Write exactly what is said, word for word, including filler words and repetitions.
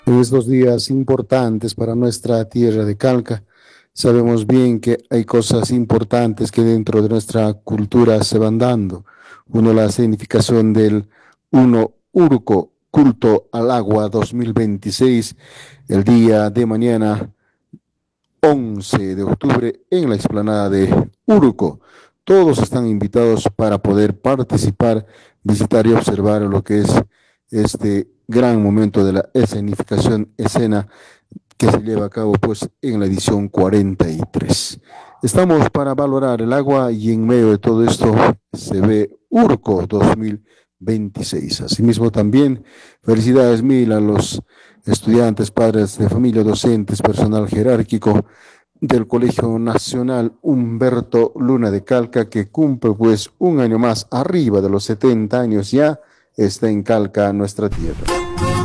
En estos días importantes para nuestra tierra de Calca, sabemos bien que hay cosas importantes que dentro de nuestra cultura se van dando. Uno, la significación del uno Urco, culto al agua dos mil veintiséis, el día de mañana once de octubre en la explanada de Urco. Todos están invitados para poder participar, visitar y observar lo que es este gran momento de la escenificación escena que se lleva a cabo pues en la edición cuarenta y tres. Estamos para valorar el agua y en medio de todo esto se ve Urco dos mil veintiséis. Asimismo también felicidades mil a los estudiantes, padres de familia, docentes, personal jerárquico del Colegio Nacional Humberto Luna de Calca, que cumple pues un año más arriba de los setenta años ya, está en Calca, nuestra tierra.